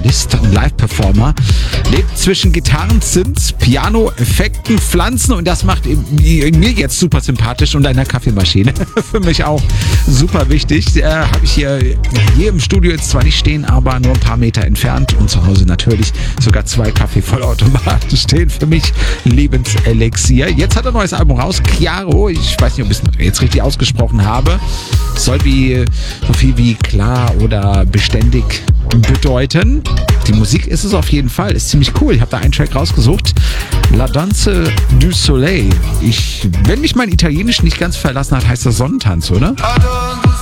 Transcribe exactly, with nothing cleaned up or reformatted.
Instrumentalist und Live-Performer. Lebt zwischen Gitarren, Synths, Piano, Effekten, Pflanzen und das macht mir jetzt super sympathisch und einer Kaffeemaschine. Für mich auch super wichtig. Äh, Habe ich hier, hier im Studio jetzt zwar nicht stehen, aber nur ein paar Meter entfernt und zu Hause natürlich sogar zwei Kaffeevollautomaten stehen. Für mich Lebenselixier. Jetzt hat er ein neues Album raus. Chiaro. Ich weiß nicht, ob ich es jetzt richtig ausgesprochen habe. Soll wie so viel wie klar oder beständig bedeuten. Die Musik ist es auf jeden Fall. Ist ziemlich cool. Ich habe da einen Track rausgesucht. La Danse du Soleil. Ich, wenn mich mein Italienisch nicht ganz verlassen hat, heißt das Sonnentanz, oder?